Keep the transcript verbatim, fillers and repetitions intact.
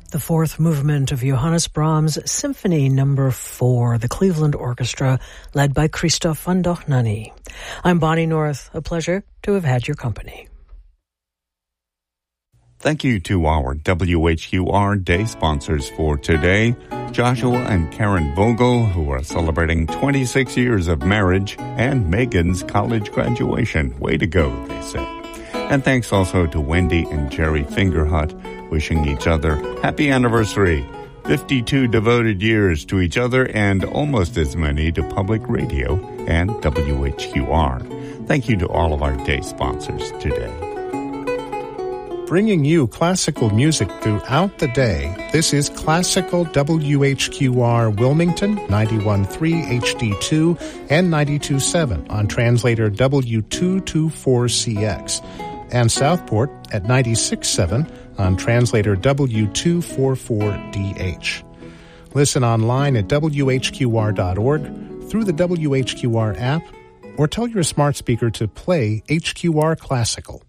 the fourth movement of Johannes Brahms' Symphony Number Four, the Cleveland Orchestra, led by Christoph von Dochnany. I'm Bonnie North. A pleasure to have had your company. Thank you to our W H Q R Day sponsors for today, Joshua and Karen Vogel, who are celebrating twenty-six years of marriage, and Megan's college graduation. Way to go, they say. And thanks also to Wendy and Jerry Fingerhut, wishing each other happy anniversary. fifty-two devoted years to each other and almost as many to public radio and W H Q R. Thank you to all of our day sponsors today. Bringing you classical music throughout the day, this is Classical W H Q R Wilmington, ninety-one point three H D two and ninety-two point seven on translator W two twenty-four C X, and Southport at ninety-six point seven on translator W two forty-four D H. Listen online at W H Q R dot org, through the W H Q R app, or tell your smart speaker to play H Q R Classical.